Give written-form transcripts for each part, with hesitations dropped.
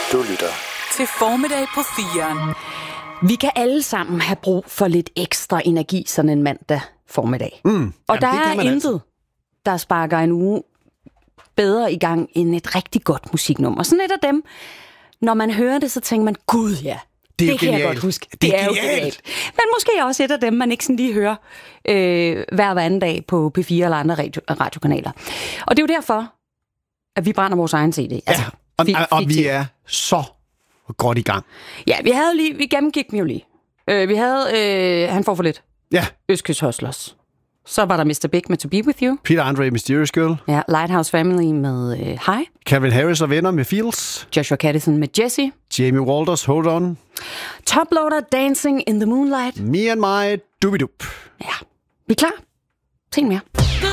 Du lytter til Formiddag på 4'eren. Vi kan alle sammen have brug for lidt ekstra energi sådan en mandag formiddag. Og der er intet, der sparker en uge bedre i gang end et rigtig godt musiknummer. Sådan et af dem, når man hører det, så tænker man, gud ja, det kan jeg godt huske. Det er jo genialt. Men måske også et af dem, man ikke sådan lige hører hver anden dag på P4 eller andre radiokanaler. Og det er jo derfor, at vi brænder vores egen CD. Altså, og vi er så godt i gang. Ja, vi gennemgik dem jo lige. Vi havde Han får for lidt. Ja. Østkyst Hustlers. Så var der Mr. Big med To Be With You. Peter Andre, Mysterious Girl. Ja, Lighthouse Family med High. Calvin Harris og venner med Fields. Joshua Caddison med Jesse. Jamie Walters, Hold On. Toploader, Dancing in the Moonlight. Me and My, Doobie-Doop. Ja, vi er klar. Tænk mere.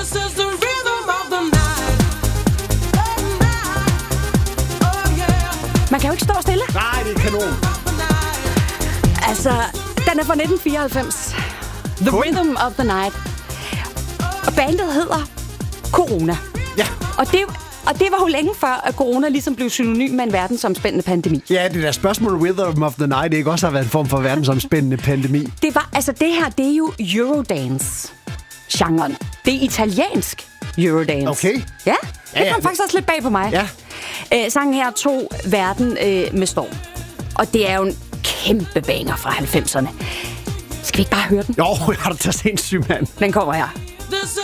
Man kan jo ikke stå stille. Nej, det er kanon. Altså, den er fra 1994. The Rhythm of the Night. Og bandet hedder Corona. Ja. Og det var jo længe før, at corona ligesom blev synonym med en verdensomspændende pandemi. Ja, det der spørgsmål Rhythm of the Night ikke også har været en form for verdensomspændende pandemi. Det er jo Eurodance-genren. Det er italiensk Eurodance. Okay. Ja, det kom faktisk også lidt bag på mig. Ja. Sangen her tog verden med storm. Og det er jo en kæmpe banger fra 90'erne. Skal vi ikke bare høre den? Jo, jeg har da taget sindssygt, mand. Den kommer her. This